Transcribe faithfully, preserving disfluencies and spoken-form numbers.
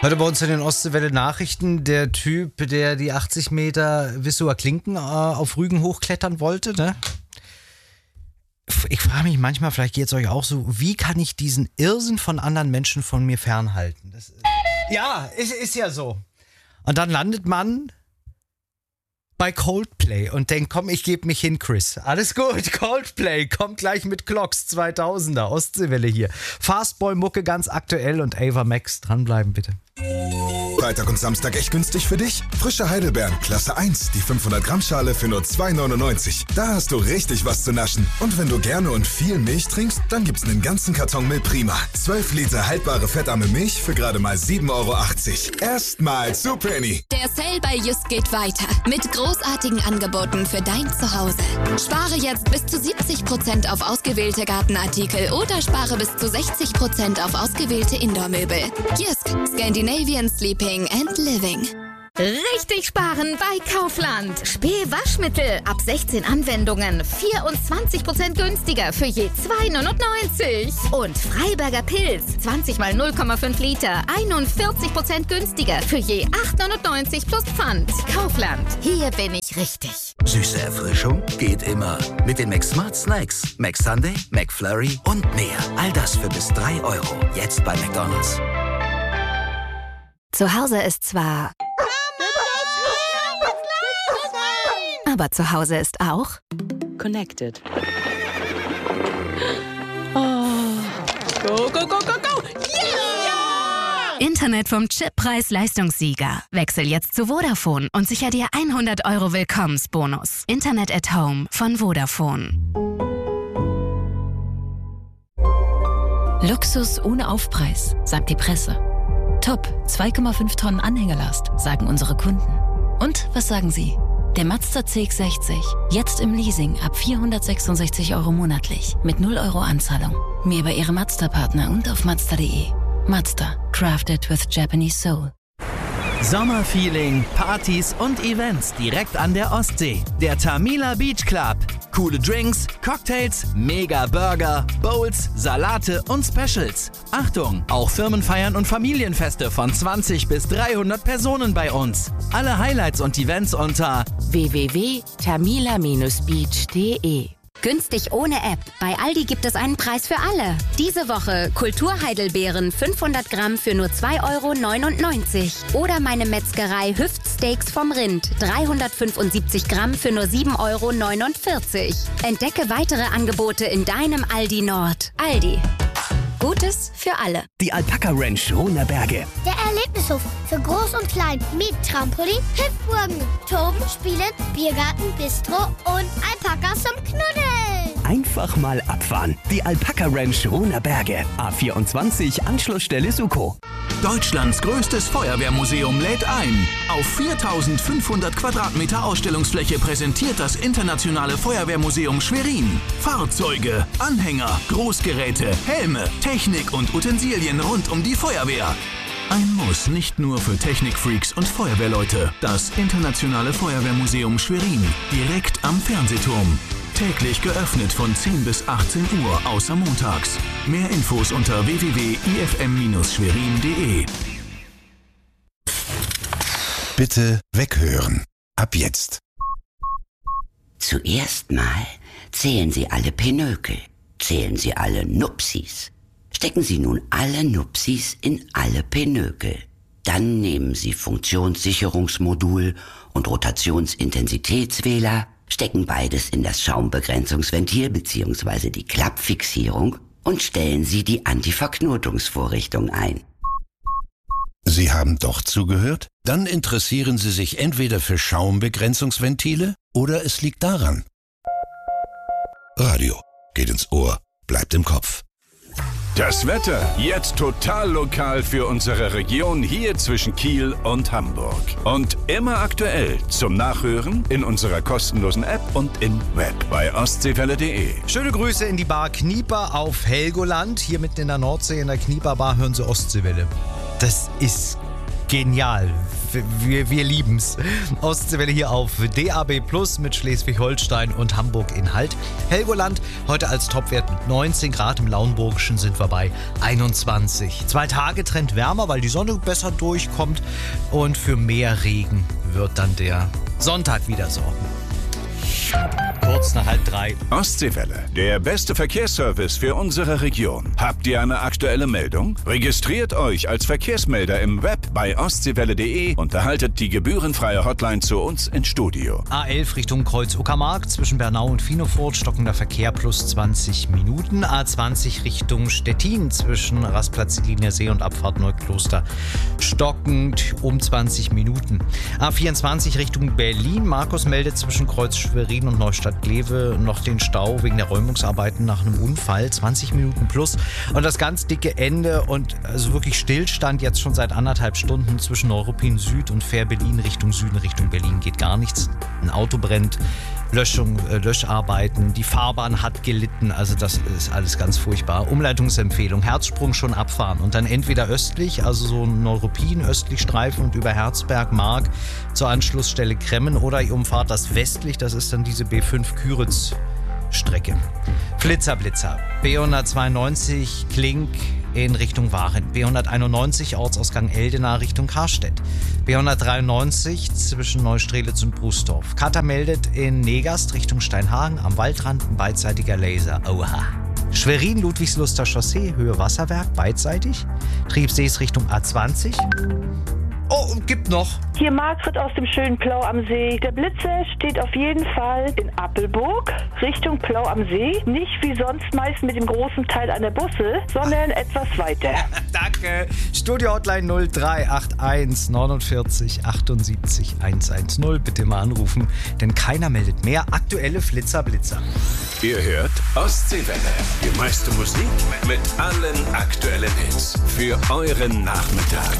Heute bei uns in den Ostseewelle Nachrichten der Typ, der die achtzig Meter Wissower Klinken äh, auf Rügen hochklettern wollte, ne? Ich frage mich manchmal, vielleicht geht es euch auch so, wie kann ich diesen Irrsinn von anderen Menschen von mir fernhalten? Das, ja, ist, ist ja so. Und dann landet man bei Coldplay und denkt, komm, ich gebe mich hin, Chris. Alles gut, Coldplay kommt gleich mit Clocks zweitausender, Ostseewelle hier. Fastboy-Mucke ganz aktuell und Ava Max, dranbleiben bitte. Freitag und Samstag echt günstig für dich? Frische Heidelbeeren, Klasse eins, die fünfhundert Gramm Schale für nur zwei neunundneunzig. Da hast du richtig was zu naschen. Und wenn du gerne und viel Milch trinkst, dann gibt's einen ganzen Karton Milprima. zwölf Liter haltbare fettarme Milch für gerade mal sieben Euro achtzig. Erstmal zu Penny. Der Sale bei Just geht weiter mit großartigen Angeboten für dein Zuhause. Spare jetzt bis zu siebzig Prozent auf ausgewählte Gartenartikel oder spare bis zu sechzig Prozent auf ausgewählte Indoor-Möbel. Just, Scandinavian Sleeping and Living. Richtig sparen bei Kaufland. Spee-Waschmittel ab sechzehn Anwendungen vierundzwanzig Prozent günstiger für je zwei neunundneunzig. Und Freiberger Pilz zwanzig mal null Komma fünf Liter einundvierzig Prozent günstiger für je acht neunundneunzig plus Pfand. Kaufland, hier bin ich richtig. Süße Erfrischung geht immer. Mit den McSmart Snacks. McSunday, McFlurry und mehr. All das für bis drei Euro. Jetzt bei McDonald's. Zu Hause ist zwar... Aber zu Hause ist auch... Connected. Oh. Go, go, go, go, go! Yeah! Internet vom Chip Preis-Leistungssieger. Wechsel jetzt zu Vodafone und sicher dir hundert Euro Willkommensbonus. Internet at Home von Vodafone. Luxus ohne Aufpreis, sagt die Presse. Top, zwei Komma fünf Tonnen Anhängerlast, sagen unsere Kunden. Und was sagen Sie? Der Mazda C X sechzig, jetzt im Leasing ab vierhundertsechsundsechzig Euro monatlich, mit null Euro Anzahlung. Mehr bei Ihrem Mazda-Partner und auf Mazda punkt de. Mazda, crafted with Japanese soul. Sommerfeeling, Partys und Events direkt an der Ostsee. Der Tamila Beach Club. Coole Drinks, Cocktails, mega Burger, Bowls, Salate und Specials. Achtung, auch Firmenfeiern und Familienfeste von zwanzig bis dreihundert Personen bei uns. Alle Highlights und Events unter w w w punkt tamila Bindestrich beach punkt de. Günstig ohne App. Bei Aldi gibt es einen Preis für alle. Diese Woche Kulturheidelbeeren fünfhundert Gramm für nur zwei Euro neunundneunzig. Oder meine Metzgerei Hüftsteaks vom Rind dreihundertfünfundsiebzig Gramm für nur sieben Euro neunundvierzig. Entdecke weitere Angebote in deinem Aldi Nord. Aldi. Gutes für alle. Die Alpaka Ranch Runerberge. Der Erlebnishof für Groß und Klein mit Trampolin, Hüpfburgen, Toben, Spielen, Biergarten, Bistro und Alpakas zum Knuddeln. Einfach mal abfahren. Die Alpaka Ranch Runerberge. A vierundzwanzig, Anschlussstelle Suko. Deutschlands größtes Feuerwehrmuseum lädt ein. Auf viertausendfünfhundert Quadratmeter Ausstellungsfläche präsentiert das Internationale Feuerwehrmuseum Schwerin Fahrzeuge, Anhänger, Großgeräte, Helme, Technik und Utensilien rund um die Feuerwehr. Ein Muss nicht nur für Technikfreaks und Feuerwehrleute. Das Internationale Feuerwehrmuseum Schwerin, direkt am Fernsehturm. Täglich geöffnet von zehn bis achtzehn Uhr, außer montags. Mehr Infos unter w w w punkt i f m Bindestrich schwerin punkt de. Bitte weghören. Ab jetzt. Zuerst mal zählen Sie alle Pinökel. Zählen Sie alle Nupsis. Stecken Sie nun alle Nupsis in alle Pinökel. Dann nehmen Sie Funktionssicherungsmodul und Rotationsintensitätswähler, stecken beides in das Schaumbegrenzungsventil bzw. die Klappfixierung und stellen Sie die Antiverknotungsvorrichtung ein. Sie haben doch zugehört? Dann interessieren Sie sich entweder für Schaumbegrenzungsventile oder es liegt daran. Radio geht ins Ohr, bleibt im Kopf. Das Wetter jetzt total lokal für unsere Region hier zwischen Kiel und Hamburg. Und immer aktuell zum Nachhören in unserer kostenlosen App und im Web bei ostseewelle punkt de. Schöne Grüße in die Bar Knieper auf Helgoland. Hier mitten in der Nordsee in der Knieper Bar hören Sie Ostseewelle. Das ist Genial. Wir, wir lieben's. Ostseewelle hier auf D A B Plus mit Schleswig-Holstein und Hamburg Inhalt. Helgoland heute als Topwert mit neunzehn Grad. Im Lauenburgischen sind wir bei einundzwanzig. Zwei Tage Trend wärmer, weil die Sonne besser durchkommt. Und für mehr Regen wird dann der Sonntag wieder sorgen. Kurz nach halb drei. Ostseewelle, der beste Verkehrsservice für unsere Region. Habt ihr eine aktuelle Meldung? Registriert euch als Verkehrsmelder im Web bei ostseewelle punkt de und erhaltet die gebührenfreie Hotline zu uns ins Studio. A elf Richtung Kreuz-Uckermark zwischen Bernau und Finofurt, stockender Verkehr plus zwanzig Minuten. A zwanzig Richtung Stettin zwischen Rastplatz Linie See und Abfahrt Neukloster, stockend um zwanzig Minuten. A vierundzwanzig Richtung Berlin. Markus meldet zwischen Kreuz Schwerin und Neustadt-Glewe noch den Stau wegen der Räumungsarbeiten nach einem Unfall. zwanzig Minuten plus. Und das ganz dicke Ende und also wirklich Stillstand jetzt schon seit anderthalb Stunden zwischen Neuruppin Süd und Fähr-Berlin Richtung Süden, Richtung Berlin geht gar nichts. Ein Auto brennt, Löschung, äh, Löscharbeiten, die Fahrbahn hat gelitten, also das ist alles ganz furchtbar. Umleitungsempfehlung, Herzsprung schon abfahren und dann entweder östlich, also so Neuruppin, östlich Streifen und über Herzberg, Mark zur Anschlussstelle Kremmen oder ihr umfahrt das westlich, das ist dann diese B fünf Küritz Strecke. Flitzer, Blitzer, B hundertzweiundneunzig Klink in Richtung Waren, B hunderteinundneunzig Ortsausgang Eldena Richtung Karstedt, B hundertdreiundneunzig zwischen Neustrelitz und Brusdorf. Kata meldet in Negast Richtung Steinhagen am Waldrand ein beidseitiger Laser. Oha. Schwerin, Ludwigsluster Chaussee, Höhe Wasserwerk, beidseitig. Triebsees Richtung A zwanzig. Oh, gibt noch. Hier Margret aus dem schönen Plau am See. Der Blitzer steht auf jeden Fall in Appelburg, Richtung Plau am See. Nicht wie sonst meist mit dem großen Teil an der Busse, sondern etwas weiter. Danke. Studio-Hotline null drei acht eins neunundvierzig achtundsiebzig hundertzehn. Bitte mal anrufen, denn keiner meldet mehr. Aktuelle Flitzer, Blitzer. Ihr hört Ostseewelle. Die meiste Musik mit allen aktuellen Hits für euren Nachmittag.